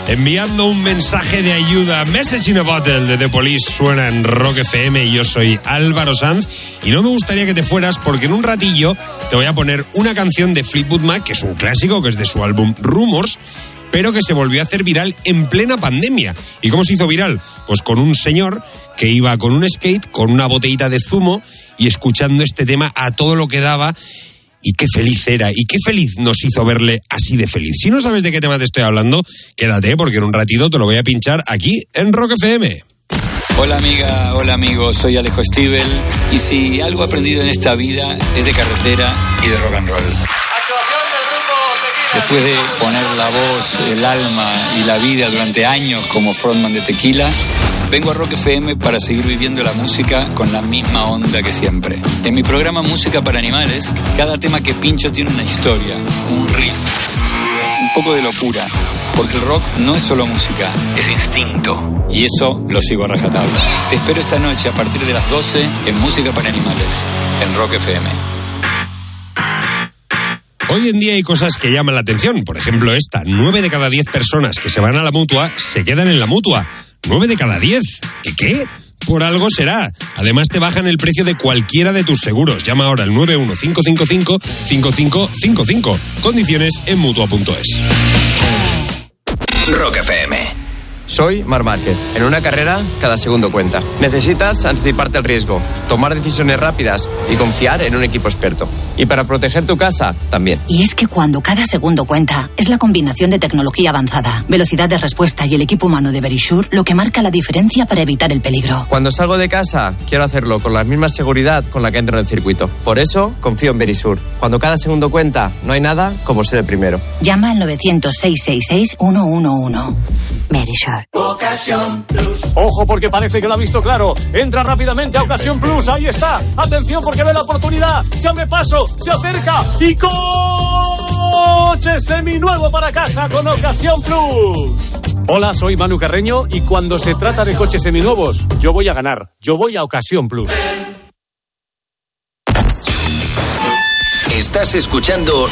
enviando un mensaje de ayuda. Message in a Bottle de The Police suena en Rock FM y yo soy Álvaro Sanz. Y no me gustaría que te fueras porque en un ratillo te voy a poner una canción de Fleetwood Mac, que es un clásico, que es de su álbum Rumors, pero que se volvió a hacer viral en plena pandemia. ¿Y cómo se hizo viral? Pues con un señor que iba con un skate, con una botellita de zumo y escuchando este tema a todo lo que daba. Y qué feliz era, y qué feliz nos hizo verle así de feliz. Si no sabes de qué tema te estoy hablando, quédate, porque en un ratito te lo voy a pinchar aquí en Rock FM. Hola amiga, hola amigo, soy Alejo Stivel. Y si algo he aprendido en esta vida es de carretera y de rock and roll. Después de poner la voz, el alma y la vida durante años como frontman de Tequila, vengo a Rock FM para seguir viviendo la música con la misma onda que siempre. En mi programa Música para Animales, cada tema que pincho tiene una historia, un riff, un poco de locura, porque el rock no es solo música, es instinto. Y eso lo sigo a rajatabla. Te espero esta noche a partir de las 12 en Música para Animales, en Rock FM. Hoy en día hay cosas que llaman la atención. Por ejemplo, esta: 9 de cada 10 personas que se van a la Mutua se quedan en la Mutua. 9 de cada 10. ¿Qué? Por algo será. Además te bajan el precio de cualquiera de tus seguros. Llama ahora al 915555555. Condiciones en Mutua.es. Rock FM. Soy Marc Márquez. En una carrera, cada segundo cuenta. Necesitas anticiparte al riesgo, tomar decisiones rápidas y confiar en un equipo experto. Y para proteger tu casa, también. Y es que cuando cada segundo cuenta, es la combinación de tecnología avanzada, velocidad de respuesta y el equipo humano de Verisure lo que marca la diferencia para evitar el peligro. Cuando salgo de casa, quiero hacerlo con la misma seguridad con la que entro en el circuito. Por eso, confío en Verisure. Cuando cada segundo cuenta, no hay nada como ser el primero. Llama al 900-666-111. Verisure. Ocasión Plus. Ojo, porque parece que lo ha visto claro. Entra rápidamente a Ocasión Plus. Ahí está. Atención, porque ve la oportunidad. Se abre paso, se acerca y coche seminuevo para casa con Ocasión Plus. Hola, soy Manu Carreño y cuando se trata de coches seminuevos, yo voy a ganar. Yo voy a Ocasión Plus. Estás escuchando